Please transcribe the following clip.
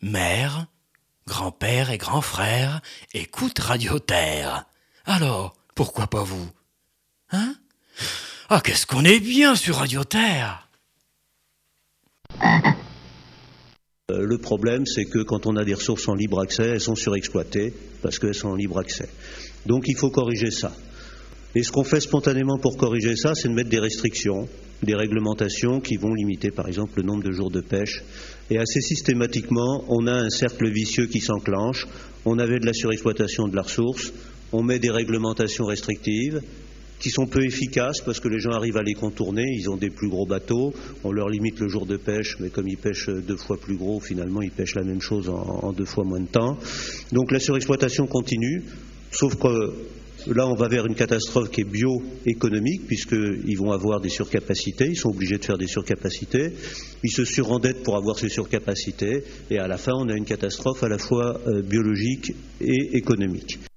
Mère, grand-père et grand-frère écoutent Radio Terre. Alors, pourquoi pas vous? Hein? Ah, qu'est-ce qu'on est bien sur Radio Terre! Le problème, c'est que quand on a des ressources en libre accès, elles sont surexploitées parce qu'elles sont en libre accès. Donc il faut corriger ça. Et ce qu'on fait spontanément pour corriger ça, c'est de mettre des restrictions, des réglementations qui vont limiter par exemple le nombre de jours de pêche. Et assez systématiquement, on a un cercle vicieux qui s'enclenche. On avait de la surexploitation de la ressource, on met des réglementations restrictives qui sont peu efficaces parce que les gens arrivent à les contourner, ils ont des plus gros bateaux, on leur limite le jour de pêche, mais comme ils pêchent 2 fois plus gros, finalement ils pêchent la même chose en 2 fois moins de temps. Donc la surexploitation continue, sauf que là on va vers une catastrophe qui est bioéconomique, puisqu'ils vont avoir des surcapacités, ils sont obligés de faire des surcapacités, ils se surendettent pour avoir ces surcapacités, et à la fin on a une catastrophe à la fois biologique et économique.